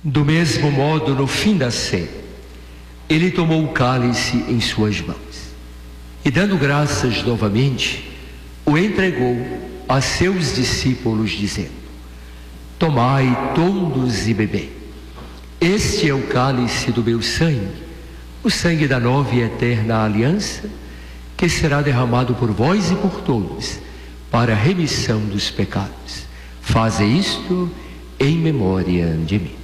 Do mesmo modo, no fim da ceia, ele tomou o cálice em suas mãos e, dando graças novamente, o entregou a seus discípulos, dizendo: tomai todos e bebei. Este é o cálice do meu sangue, o sangue da nova e eterna aliança, que será derramado por vós e por todos, para a remissão dos pecados. Faze isto em memória de mim.